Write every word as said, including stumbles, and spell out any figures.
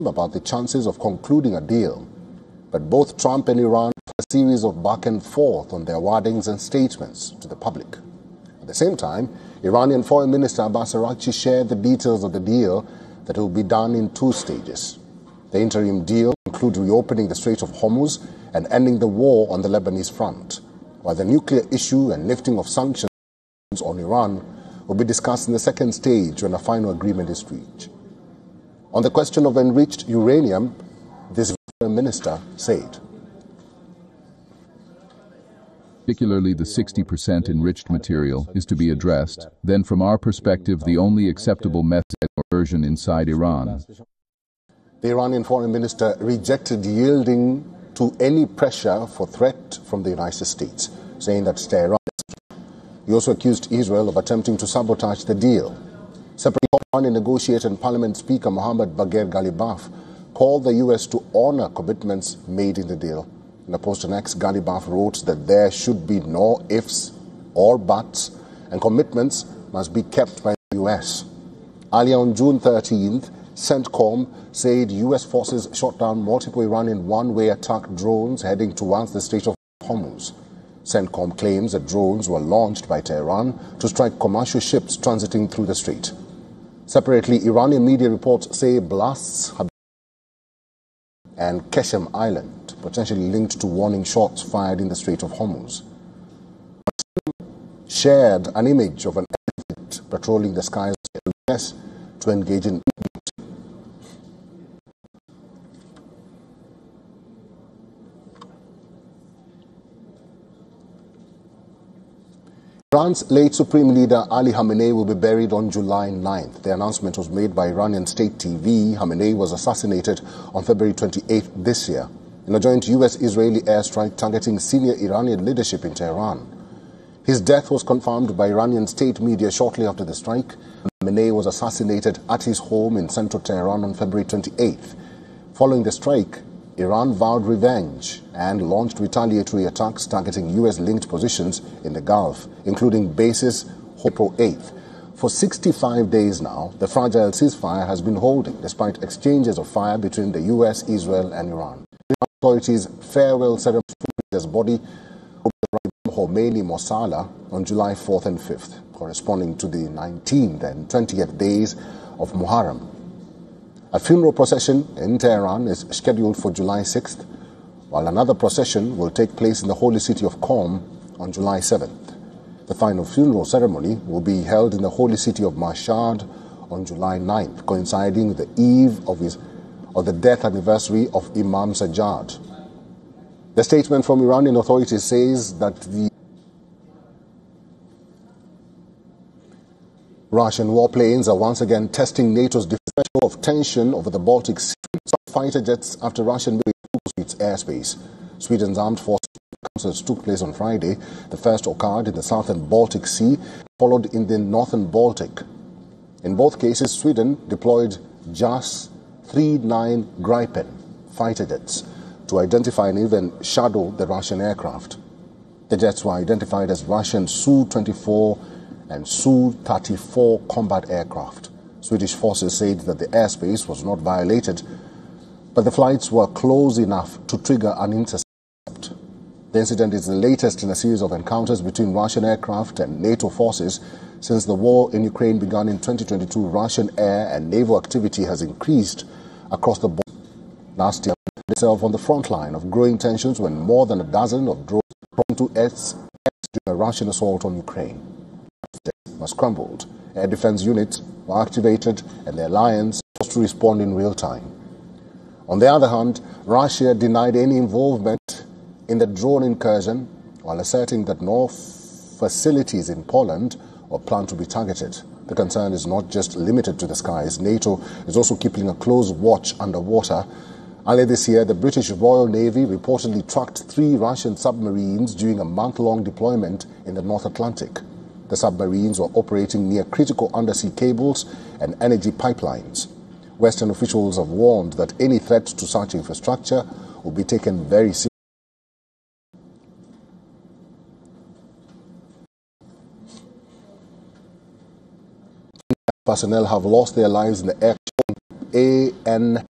about the chances of concluding a deal. But both Trump and Iran have a series of back and forth on their wordings and statements to the public. At the same time, Iranian Foreign Minister Abbas Araghchi shared the details of the deal that will be done in two stages. The interim deal includes reopening the Strait of Hormuz and ending the war on the Lebanese front, while the nuclear issue and lifting of sanctions on Iran will be discussed in the second stage when a final agreement is reached. On the question of enriched uranium, this Foreign Minister said, particularly the sixty percent enriched material, is to be addressed, then from our perspective the only acceptable method or version inside Iran. The Iranian Foreign Minister rejected yielding to any pressure for threat from the United States, saying that Tehran. He also accused Israel of attempting to sabotage the deal. Separately, Iranian negotiator and Parliament Speaker Mohammad Bagher Ghalibaf called the U S to honor commitments made in the deal. In a post on X, Ghalibaf wrote that there should be no ifs or buts, and commitments must be kept by the U S. Earlier on June thirteenth, CENTCOM said U S forces shot down multiple Iranian one-way attack drones heading towards the Strait of Hormuz. CENTCOM claims that drones were launched by Tehran to strike commercial ships transiting through the strait. Separately, Iranian media reports say blasts have been and Keshem Island, potentially linked to warning shots fired in the Strait of Hormuz. Shared an image of an elephant patrolling the skies of the U S to engage in Iran's late Supreme Leader Ali Khamenei will be buried on July ninth. The announcement was made by Iranian state T V. Khamenei was assassinated on February twenty-eighth this year in a joint U S-Israeli airstrike targeting senior Iranian leadership in Tehran. His death was confirmed by Iranian state media shortly after the strike. Khamenei was assassinated at his home in central Tehran on February twenty-eighth. Following the strike, Iran vowed revenge and launched retaliatory attacks targeting U S-linked positions in the Gulf, including bases April eighth. For sixty-five days now, the fragile ceasefire has been holding, despite exchanges of fire between the U S, Israel and Iran. The authorities' farewell ceremony for his body Khomeini Mosala on July fourth and fifth, corresponding to the nineteenth and twentieth days of Muharram. A funeral procession in Tehran is scheduled for July sixth, while another procession will take place in the holy city of Qom on July seventh. The final funeral ceremony will be held in the holy city of Mashhad on July ninth, coinciding with the eve of, his, of the death anniversary of Imam Sajjad. The statement from Iranian authorities says that the Russian warplanes are once again testing NATO's defense of tension over the Baltic Sea. Fighter jets after Russian military took its airspace. Sweden's armed forces encounters took place on Friday. The first occurred in the southern Baltic Sea, followed in the northern Baltic. In both cases, Sweden deployed JAS thirty-nine Gripen fighter jets to identify and even shadow the Russian aircraft. The jets were identified as Russian S U twenty-four and S U thirty-four combat aircraft. Swedish forces said that the airspace was not violated, but the flights were close enough to trigger an intercept. The incident is the latest in a series of encounters between Russian aircraft and NATO forces since the war in Ukraine began in twenty twenty-two. Russian air and naval activity has increased across the border. Last year, it found itself on the front line of growing tensions when more than a dozen of drones prone to Earth's during a Russian assault on Ukraine was crumbled. Air defense units were activated and the alliance was to respond in real time. On the other hand, Russia denied any involvement in the drone incursion while asserting that no facilities in Poland were planned to be targeted. The concern is not just limited to the skies. NATO is also keeping a close watch underwater. Earlier this year, the British Royal Navy reportedly tracked three Russian submarines during a month-long deployment in the North Atlantic. The submarines were operating near critical undersea cables and energy pipelines. Western officials have warned that any threat to such infrastructure will be taken very seriously. Personnel have lost their lives in the air A N